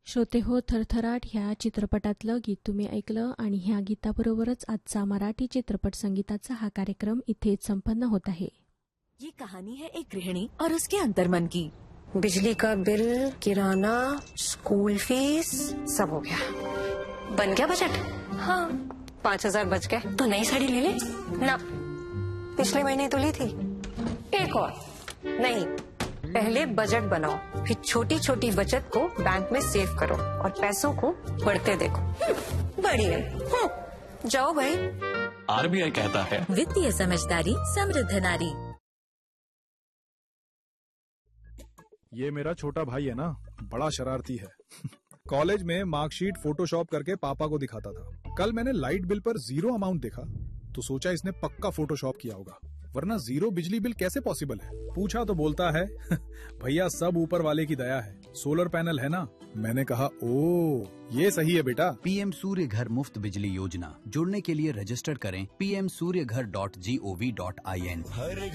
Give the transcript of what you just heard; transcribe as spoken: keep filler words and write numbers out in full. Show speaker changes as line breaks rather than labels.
श्रोते हो, थरथराट ह्या चित्रपटातलं गीत तुम्ही ऐकलं आणि ह्या गीताबरोबरच आजचा मराठी चित्रपट संगीताचा हा कार्यक्रम इथेच संपन्न होत आहे.
ये कहानी है एक गृहिणी और उसके अंतर्मन की.
बिजली का बिल, किराना, स्कूल फीस सब हो गया. बन गया बजट? हाँ, पाँच हजार बच गए. तो नई साड़ी ले ले ना, पिछले महीने तो ली थी. एक और नहीं, पहले बजट बनाओ, फिर छोटी छोटी बचत को बैंक में सेव करो और पैसों को बढ़ते देखो. बढ़िया. जाओ भाई.
आरबीआई कहता है
वित्तीय समझदारी समृद्ध नारी.
ये मेरा छोटा भाई है ना, बड़ा शरारती है. कॉलेज में मार्कशीट फोटोशॉप करके पापा को दिखाता था. कल मैंने लाइट बिल पर जीरो अमाउंट देखा तो सोचा इसने पक्का फोटोशॉप किया होगा, वरना जीरो बिजली बिल कैसे पॉसिबल है. पूछा तो बोलता है भैया सब ऊपर वाले की दया है, सोलर पैनल है ना. मैंने कहा ओ ये सही है बेटा.
पीएम सूर्य घर मुफ्त बिजली योजना, जुड़ने के लिए रजिस्टर करें पी एम सूर्य घर dot G O V dot I N.